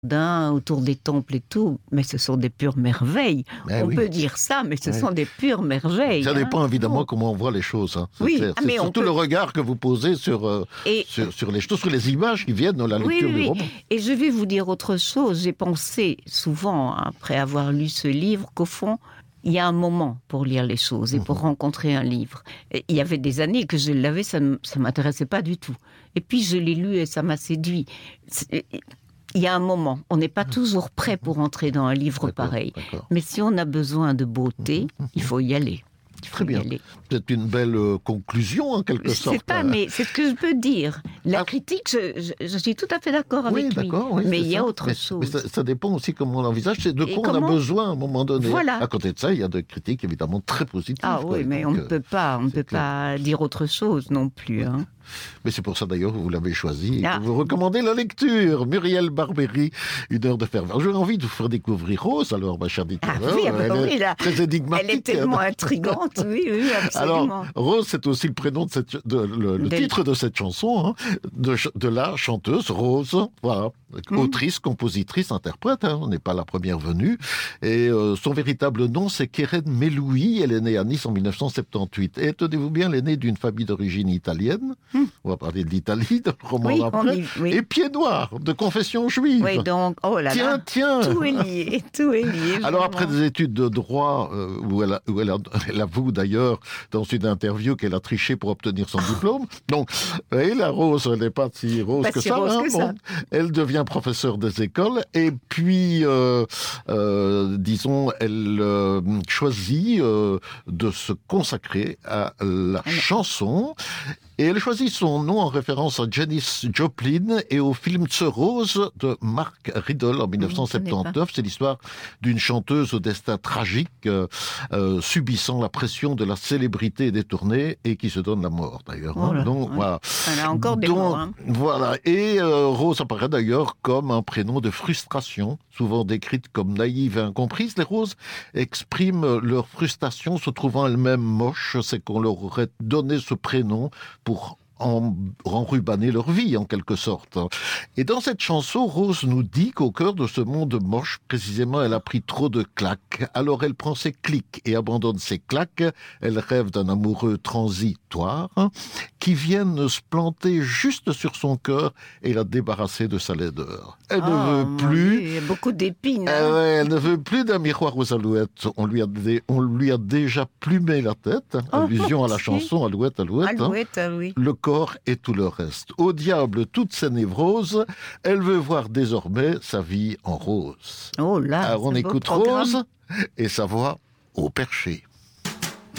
autour des temples et tout, mais ce sont des pures merveilles. Mais on oui. peut dire ça, mais ce sont des pures merveilles. Ça dépend évidemment Oh. comment on voit les choses. C'est Oui, clair. ah, C'est mais on surtout peut- le regard que vous posez sur Et- les choses, sur les images qui viennent dans la lecture du roman. Et je vais vous dire autre chose. J'ai pensé souvent, après avoir lu ce livre, qu'au fond, il y a un moment pour lire les choses et pour rencontrer un livre. Et il y avait des années que je l'avais, ça ne m'intéressait pas du tout. Et puis je l'ai lu et ça m'a séduit. Il y a un moment, on n'est pas toujours prêt pour entrer dans un livre D'accord, pareil. d'accord. Mais si on a besoin de beauté, il faut y aller. Il faut Très y bien. aller. C'est une belle conclusion en quelque Je sorte. sais pas, mais c'est ce que je peux dire. La Ah. critique, je suis tout à fait d'accord avec Oui, lui. d'accord. Oui, mais c'est il y a ça. autre Mais chose. ça dépend aussi comment on l'envisage. C'est de Et quoi on a comment- besoin à un moment donné. Voilà. À côté de ça, il y a des critiques évidemment très positives. Ah quoi. oui, mais Donc, on ne peut pas clair. dire autre chose non plus. Hein. Mais c'est pour ça d'ailleurs que vous l'avez choisi et Ah. que vous recommandez la lecture. Muriel Barbery, Une heure de ferveur. J'ai envie de vous faire découvrir Rose, alors, ma chère Dita. Ah oui, ah bah Elle oui, est là, très énigmatique. Elle est tellement intrigante, oui, absolument. Alors, Rose, c'est aussi le prénom le titre de cette chanson, hein, de la chanteuse Rose, voilà, autrice, compositrice, interprète, hein, on n'est pas la première venue. Et son véritable nom, c'est Keren Meloui. Elle est née à Nice en 1978. Et tenez-vous bien, elle est née d'une famille d'origine italienne. On va parler de l'Italie, dans le roman Oui, après. oui. Et pied noir, de confession juive. Oui, donc, oh là là, Tiens. tout est lié, tout est lié. Alors vraiment. après des études de droit, où elle avoue d'ailleurs dans une interview qu'elle a triché pour obtenir son diplôme. Donc, et la Rose, elle n'est pas si rose Pas que si ça. rose que ça. Elle devient professeure des écoles et puis, disons, elle choisit de se consacrer à la chanson. Et elle choisit son nom en référence à Janis Joplin et au film The Rose de Mark Riddle en 1979. C'est l'histoire d'une chanteuse au destin tragique, subissant la pression de la célébrité détournée et qui se donne la mort d'ailleurs. Oh là, Donc, ouais. voilà. Elle a encore des morts. Hein. Voilà. Et Rose apparaît d'ailleurs comme un prénom de frustration, souvent décrite comme naïve et incomprise. Les Roses expriment leur frustration se trouvant elles-mêmes moches. C'est qu'on leur aurait donné ce prénom pour enrubanner leur vie, en quelque sorte. Et dans cette chanson, Rose nous dit qu'au cœur de ce monde moche, précisément, elle a pris trop de claques. Alors elle prend ses clics et abandonne ses claques. Elle rêve d'un amoureux transitoire qui vienne se planter juste sur son cœur et la débarrasser de sa laideur. Elle ne veut plus... Il y a beaucoup d'épines. Elle ne veut plus d'un miroir aux alouettes. On lui a déjà plumé la tête. Allusion à la chanson Alouette, Alouette. Alouette, oui. Le corps et tout le reste. Au diable toutes ses névroses, elle veut voir désormais sa vie en rose. Oh là, Alors on c'est un beau écoute programme. Rose et sa voix au perché.